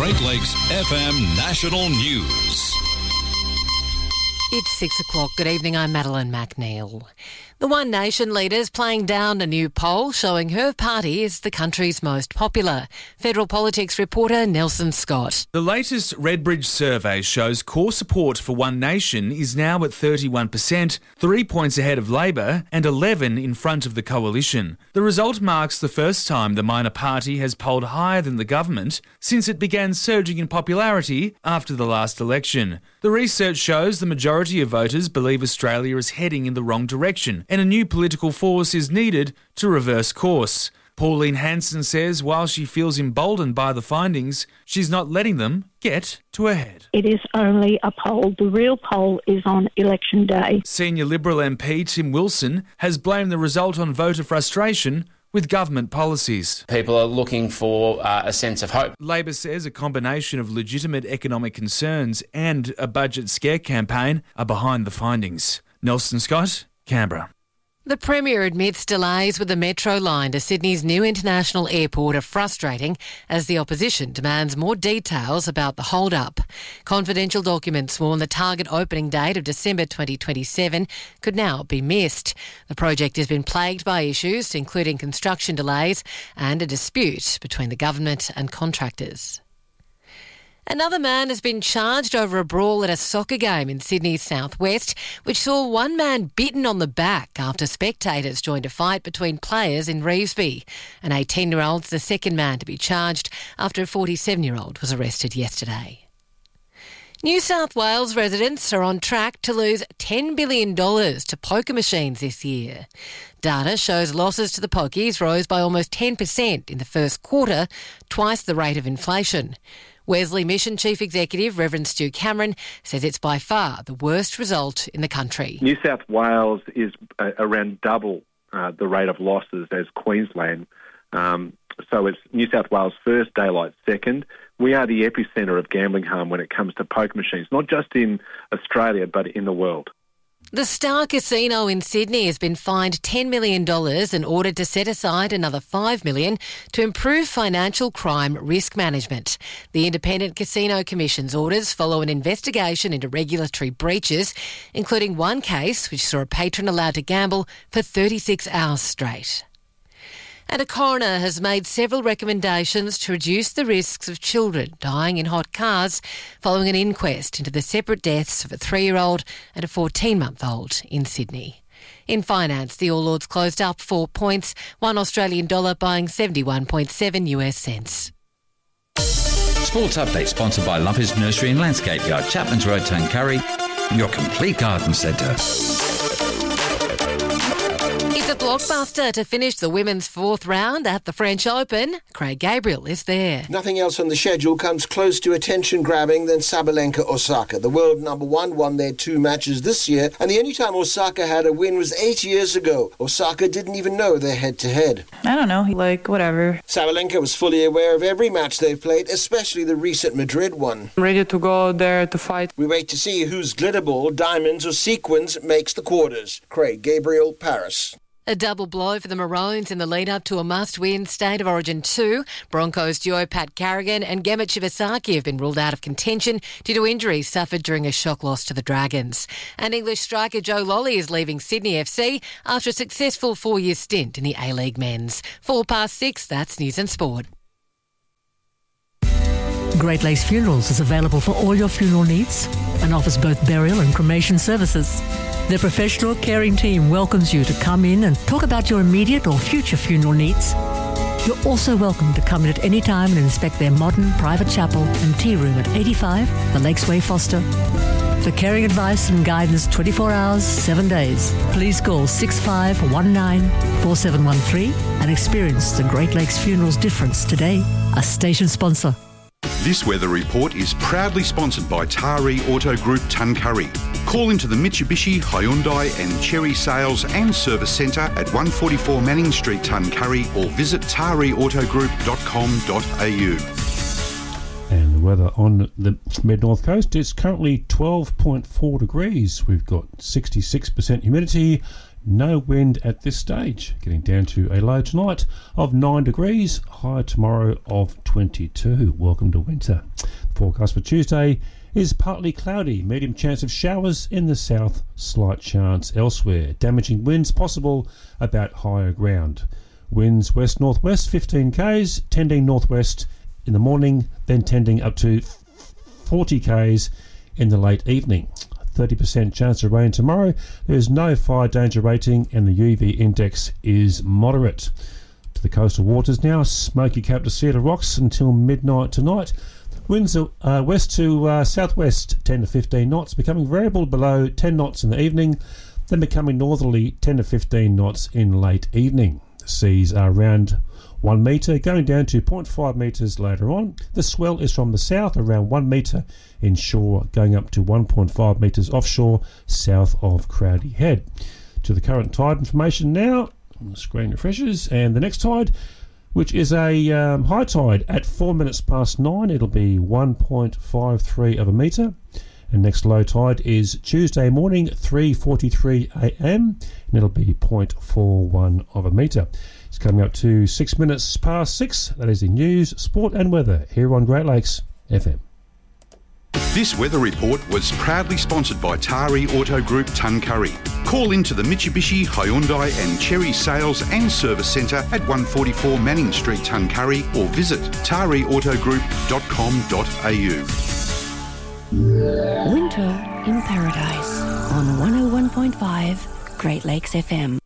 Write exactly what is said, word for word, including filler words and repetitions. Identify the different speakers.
Speaker 1: Great Lakes F M National News.
Speaker 2: It's six o'clock. Good evening, I'm Madeline McNeil. The One Nation leader's playing down a new poll showing her party is the country's most popular. Federal politics reporter Nelson Scott.
Speaker 3: The latest Redbridge survey shows core support for One Nation is now at thirty-one percent, three points ahead of Labor and eleven in front of the coalition. The result marks the first time the minor party has polled higher than the government since it began surging in popularity after the last election. The research shows the majority of voters believe Australia is heading in the wrong direction and a new political force is needed to reverse course. Pauline Hanson says while she feels emboldened by the findings, she's not letting them get to her head.
Speaker 4: It is only a poll. The real poll is on election day.
Speaker 3: Senior Liberal M P Tim Wilson has blamed the result on voter frustration with government policies.
Speaker 5: People are looking for uh, a sense of hope.
Speaker 3: Labor says a combination of legitimate economic concerns and a budget scare campaign are behind the findings. Nelson Scott, Canberra.
Speaker 2: The Premier admits delays with the Metro line to Sydney's new international airport are frustrating as the opposition demands more details about the hold-up. Confidential documents warn the target opening date of December twenty twenty-seven could now be missed. The project has been plagued by issues, including construction delays and a dispute between the government and contractors. Another man has been charged over a brawl at a soccer game in Sydney's southwest, which saw one man bitten on the back after spectators joined a fight between players in Revesby. An eighteen-year-old's the second man to be charged after a forty-seven-year-old was arrested yesterday. New South Wales residents are on track to lose ten billion dollars to poker machines this year. Data shows losses to the pokies rose by almost ten percent in the first quarter, twice the rate of inflation. Wesley Mission Chief Executive Reverend Stu Cameron says it's by far the worst result in the country.
Speaker 6: New South Wales is uh, around double uh, the rate of losses as Queensland. Um, so it's New South Wales first, daylight second. We are the epicentre of gambling harm when it comes to poker machines, not just in Australia but in the world.
Speaker 2: The Star Casino in Sydney has been fined ten million dollars and ordered to set aside another five million dollars to improve financial crime risk management. The Independent Casino Commission's orders follow an investigation into regulatory breaches, including one case which saw a patron allowed to gamble for thirty-six hours straight. And a coroner has made several recommendations to reduce the risks of children dying in hot cars following an inquest into the separate deaths of a three-year-old and a fourteen-month-old in Sydney. In finance, the All Ords closed up four points, one Australian dollar buying seventy-one point seven US cents.
Speaker 7: Sports Update sponsored by Lumpers Nursery and Landscape Yard, Chapman's Road, Tuncurry, your complete garden centre.
Speaker 2: It's a blockbuster to finish the women's fourth round at the French Open. Craig Gabriel is there.
Speaker 8: Nothing else on the schedule comes close to attention-grabbing than Sabalenka Osaka. The world number one won their two matches this year, and the only time Osaka had a win was eight years ago. Osaka didn't even know their head-to-head.
Speaker 9: I don't know, like, whatever.
Speaker 8: Sabalenka was fully aware of every match they've played, especially the recent Madrid one.
Speaker 9: I'm ready to go there to fight.
Speaker 8: We wait to see whose glitterball, diamonds or sequins makes the quarters. Craig Gabriel, Paris.
Speaker 2: A double blow for the Maroons in the lead-up to a must-win State of Origin two. Broncos duo Pat Carrigan and Gemma Shibasaki have been ruled out of contention due to injuries suffered during a shock loss to the Dragons. And English striker Joe Lolly is leaving Sydney F C after a successful four-year stint in the A-League men's. Four past six, that's News and Sport.
Speaker 10: Great Lakes Funerals is available for all your funeral needs and offers both burial and cremation services. Their professional caring team welcomes you to come in and talk about your immediate or future funeral needs. You're also welcome to come in at any time and inspect their modern private chapel and tea room at eighty-five The Lakes Way, Foster. For caring advice and guidance twenty-four hours, seven days, please call six five one nine four seven one three and experience the Great Lakes Funerals difference today. A station sponsor.
Speaker 11: This weather report is proudly sponsored by Taree Auto Group Tuncurry. Call into the Mitsubishi, Hyundai and Chery Sales and Service Centre at one forty-four Manning Street, Tuncurry, or visit taree auto group dot com dot a u.
Speaker 12: And the weather on the mid-north coast is currently twelve point four degrees. We've got sixty-six percent humidity, No wind at this stage, getting down to a low tonight of nine degrees, high tomorrow of twenty-two. Welcome to winter. Forecast for Tuesday is partly cloudy, medium chance of showers in the south, slight chance elsewhere. Damaging winds possible about higher ground. Winds west-northwest fifteen k's, tending northwest in the morning, then tending up to forty k's in the late evening. thirty percent chance of rain tomorrow. There is no fire danger rating and the U V index is moderate. To the coastal waters now, Smoky Cap to Cedar Rocks until midnight tonight. Winds are uh, west to uh, southwest ten to fifteen knots, becoming variable below ten knots in the evening, then becoming northerly ten to fifteen knots in late evening. The seas are around one metre, going down to zero point five metres later on. The swell is from the south, around one metre inshore, going up to one point five metres offshore, south of Crowdy Head. To the current tide information now, the screen refreshes, and the next tide, which is a um, high tide at four minutes past nine, it'll be one point five three of a metre. And next low tide is Tuesday morning, three forty-three a m, and it'll be zero point four one of a metre. It's coming up to six minutes past six. That is the news, sport and weather here on Great Lakes F M.
Speaker 11: This weather report was proudly sponsored by Tari Auto Group Tuncurry. Call into the Mitsubishi, Hyundai and Cherry Sales and Service Centre at one forty-four Manning Street, Tuncurry, or visit tari auto group dot com dot a u.
Speaker 13: Winter in Paradise on one oh one point five Great Lakes F M.